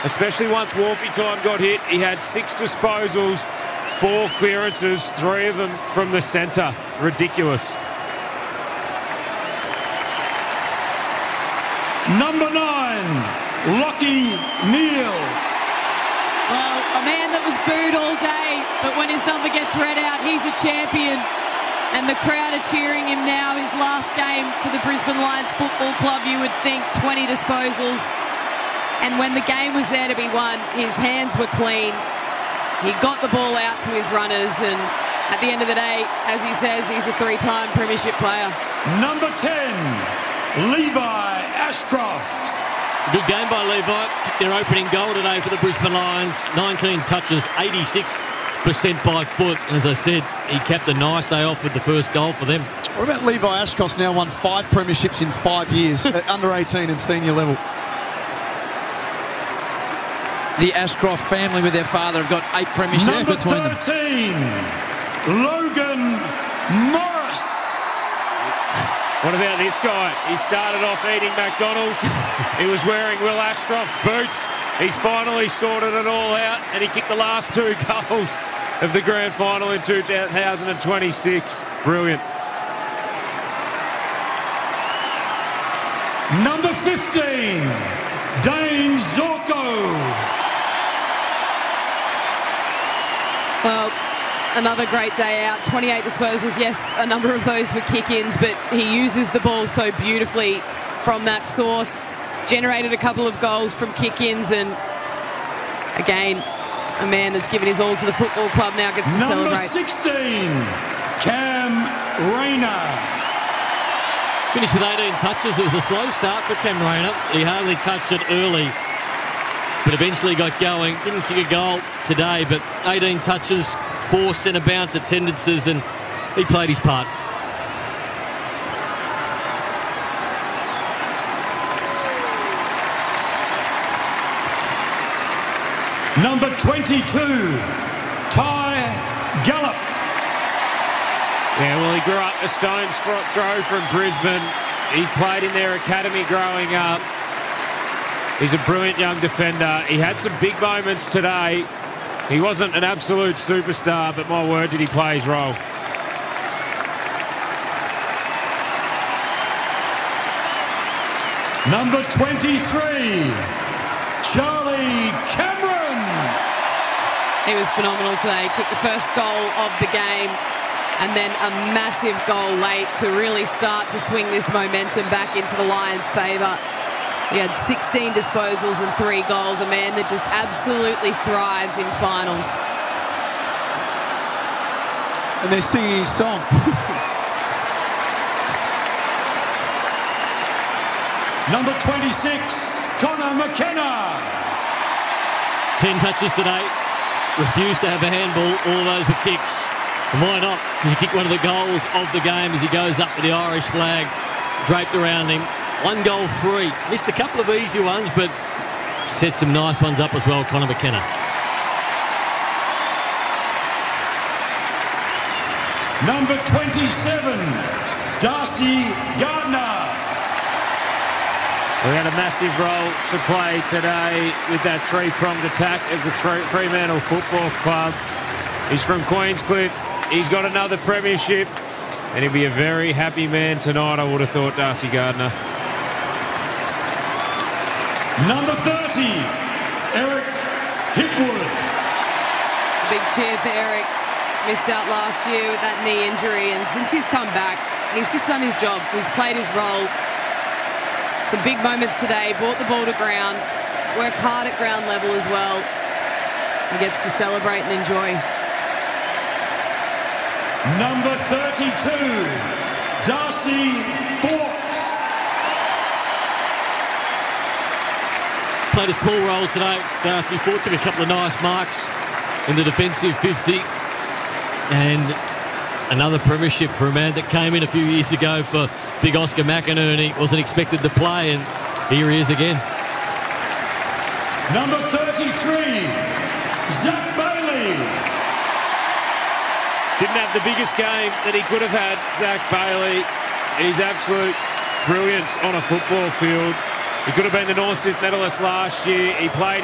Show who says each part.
Speaker 1: especially once Wolfie time got hit. He had 6 disposals, 4 clearances, 3 of them from the centre. Ridiculous.
Speaker 2: Number 9, Lachie Neale.
Speaker 3: Well, a man that was booed all day, but when his number gets read out, he's a champion. And the crowd are cheering him now. His last game for the Brisbane Lions Football Club, you would think 20 disposals. And when the game was there to be won, his hands were clean. He got the ball out to his runners, and at the end of the day, as he says, he's a 3-time premiership player.
Speaker 2: Number 10, Levi Ashcroft.
Speaker 4: Good game by Levi. Their opening goal today for the Brisbane Lions. 19 touches, 86% by foot. As I said, he capped a nice day off with the first goal for them.
Speaker 5: What about Levi Ashcroft? Now won 5 premierships in 5 years at under 18 and senior level.
Speaker 6: The Ashcroft family with their father have got 8 premierships
Speaker 2: Number
Speaker 6: between them.
Speaker 2: 13, Logan Morris.
Speaker 1: What about this guy? He started off eating McDonald's. He was wearing Will Ashcroft's boots. He's finally sorted it all out, and he kicked the last 2 goals of the grand final in 2026. Brilliant.
Speaker 2: Number 15, Dane Zorko.
Speaker 3: Well, another great day out. 28 disposals. Yes, a number of those were kick-ins, but he uses the ball so beautifully from that source. Generated a couple of goals from kick-ins, and again, a man that's given his all to the football club now gets to
Speaker 2: Number
Speaker 3: celebrate.
Speaker 2: 16, Cam Rayner.
Speaker 4: Finished with 18 touches. It was a slow start for Cam Rayner. He hardly touched it early, but eventually got going. Didn't kick a goal today, but 18 touches, 4 centre bounce attendances, and he played his part.
Speaker 2: Number 22, Ty Gallup.
Speaker 1: Yeah, well, he grew up a stone's throw from Brisbane. He played in their academy growing up. He's a brilliant young defender. He had some big moments today. He wasn't an absolute superstar, but my word, did he play his role.
Speaker 2: Number 23, Charlie Cameron.
Speaker 3: He was phenomenal today. Kicked the first goal of the game, and then a massive goal late to really start to swing this momentum back into the Lions' favour. He had 16 disposals and 3 goals, a man that just absolutely thrives in finals.
Speaker 5: And they're singing his song.
Speaker 2: Number 26, Connor McKenna.
Speaker 4: 10 touches today. Refused to have a handball. All those were kicks. And why not? Because he kicked one of the goals of the game as he goes up with the Irish flag draped around him. 1 goal, 3. Missed a couple of easy ones, but set some nice ones up as well, Connor McKenna.
Speaker 2: Number 27, Darcy Gardner.
Speaker 1: We had a massive role to play today with that 3-pronged attack of the Fremantle Football Club. He's from Queenscliff. He's got another premiership, and he'll be a very happy man tonight, I would have thought, Darcy Gardner.
Speaker 2: Number 30, Eric Hipwood.
Speaker 3: Big cheer for Eric. Missed out last year with that knee injury, and since he's come back, he's just done his job. He's played his role. Some big moments today, brought the ball to ground, worked hard at ground level as well. He gets to celebrate and enjoy.
Speaker 2: Number 32, Darcy Fawkes.
Speaker 4: Played a small role today. Darcy Fawkes took a couple of nice marks in the defensive 50. And another premiership for a man that came in a few years ago for big Oscar McInerney. Wasn't expected to play, and here he is again.
Speaker 2: Number 33, Zach Bailey.
Speaker 1: Didn't have the biggest game that he could have had, Zach Bailey. He's absolute brilliance on a football field. He could have been the Norm Smith medalist last year. He played